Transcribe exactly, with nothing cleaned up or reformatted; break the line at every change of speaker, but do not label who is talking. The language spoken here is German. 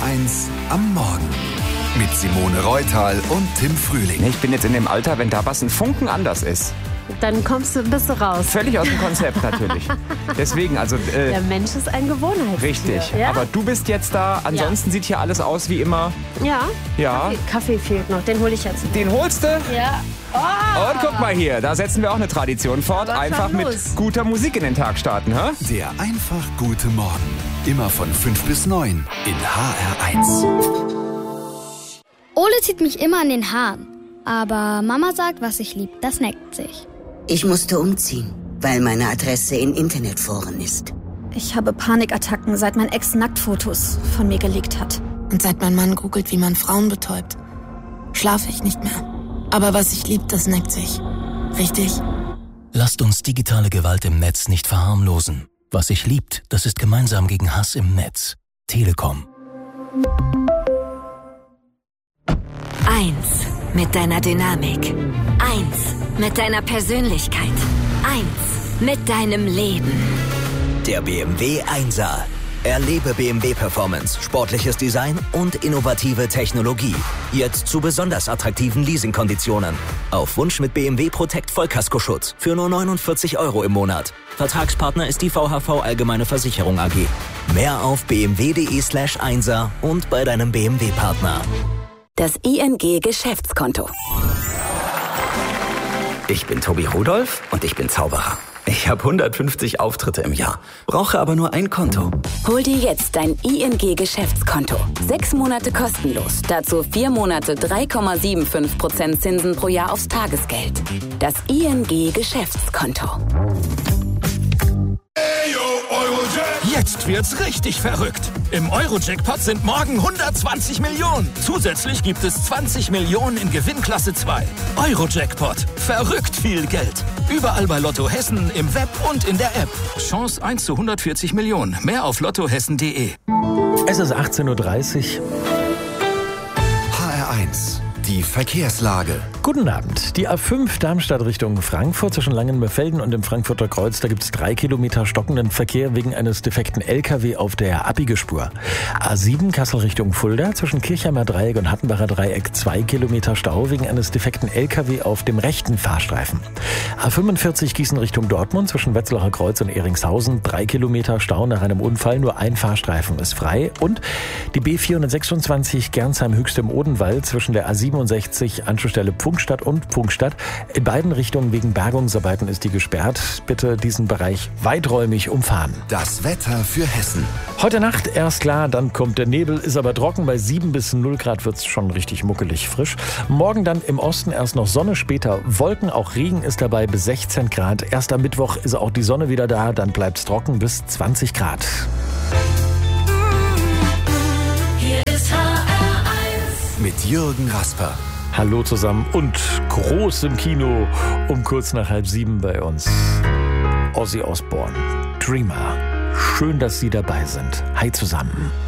eins am Morgen. Mit Simone Reutal und Tim Frühling.
Ich bin jetzt in dem Alter, wenn da was ein Funken anders ist.
Dann kommst du, bist du raus.
Völlig aus dem Konzept natürlich. Deswegen, also... Äh,
Der Mensch ist ein Gewohnheitstier.
Richtig,
ja?
aber du bist jetzt da. Ansonsten ja. sieht hier alles aus wie immer.
Ja,
ja.
Kaffee, Kaffee fehlt noch, den hole ich jetzt.
Den holst du?
Ja. Oh.
Und guck mal hier, da setzen wir auch eine Tradition fort.
Was
Einfach mit guter Musik in den Tag starten. Hä?
Der einfach gute Morgen. Immer von fünf bis neun in H R eins.
Ole zieht mich immer an den Haaren. Aber Mama sagt, was ich lieb, das neckt sich.
Ich musste umziehen, weil meine Adresse in Internetforen ist.
Ich habe Panikattacken, seit mein Ex Nacktfotos von mir gelegt hat.
Und seit mein Mann googelt, wie man Frauen betäubt, schlafe ich nicht mehr. Aber was ich lieb, das neckt sich. Richtig?
Lasst uns digitale Gewalt im Netz nicht verharmlosen. Was sich liebt, das ist gemeinsam gegen Hass im Netz. Telekom.
Eins mit deiner Dynamik. Eins mit deiner Persönlichkeit. Eins mit deinem Leben.
Der B M W Einser. Erlebe B M W Performance, sportliches Design und innovative Technologie. Jetzt zu besonders attraktiven Leasingkonditionen. Auf Wunsch mit B M W Protect Vollkaskoschutz für nur neunundvierzig Euro im Monat. Vertragspartner ist die V H V Allgemeine Versicherung A G. Mehr auf b m w punkt d e slash einser und bei deinem B M W-Partner.
Das I N G Geschäftskonto.
Ich bin Tobi Rudolph und ich bin Zauberer. Ich habe hundertfünfzig Auftritte im Jahr, brauche aber nur ein Konto.
Hol dir jetzt dein I N G Geschäftskonto. Sechs Monate kostenlos. Dazu vier Monate drei Komma fünfundsiebzig Prozent Zinsen pro Jahr aufs Tagesgeld. Das I N G Geschäftskonto.
Jetzt wird's richtig verrückt. Im Euro-Jackpot sind morgen hundertzwanzig Millionen. Zusätzlich gibt es zwanzig Millionen in Gewinnklasse zwei. Euro-Jackpot. Verrückt viel Geld. Überall bei Lotto Hessen, im Web und in der App. Chance eins zu hundertvierzig Millionen. Mehr auf lottohessen punkt de.
Es ist achtzehn Uhr dreißig.
H R eins. Die Verkehrslage.
Guten Abend. Die A fünf Darmstadt Richtung Frankfurt zwischen Langenmörfelden und dem Frankfurter Kreuz. Da gibt es drei Kilometer stockenden Verkehr wegen eines defekten L K W auf der Abbiegerspur. A sieben Kassel Richtung Fulda zwischen Kirchheimer Dreieck und Hattenbacher Dreieck zwei Kilometer Stau wegen eines defekten L K W auf dem rechten Fahrstreifen. A fünfundvierzig Gießen Richtung Dortmund zwischen Wetzlacher Kreuz und Eringshausen drei Kilometer Stau nach einem Unfall. Nur ein Fahrstreifen ist frei. Und die B vierhundertsechsundzwanzig Gernsheim-Höchst im Odenwald zwischen der A siebenundsechzig Anschlussstelle Pfungstadt und Pfungstadt. In beiden Richtungen wegen Bergungsarbeiten ist die gesperrt. Bitte diesen Bereich weiträumig umfahren.
Das Wetter für Hessen.
Heute Nacht erst klar, dann kommt der Nebel, ist aber trocken. Bei sieben bis null Grad wird es schon richtig muckelig frisch. Morgen dann im Osten erst noch Sonne, später Wolken, auch Regen ist dabei bis sechzehn Grad. Erst am Mittwoch ist auch die Sonne wieder da, dann bleibt es trocken bis zwanzig Grad.
Hier ist H R eins.
Mit Jürgen Rasper.
Hallo zusammen und groß im Kino um kurz nach halb sieben bei uns. Ozzy Osbourne, Dreamer. Schön, dass Sie dabei sind. Hi zusammen.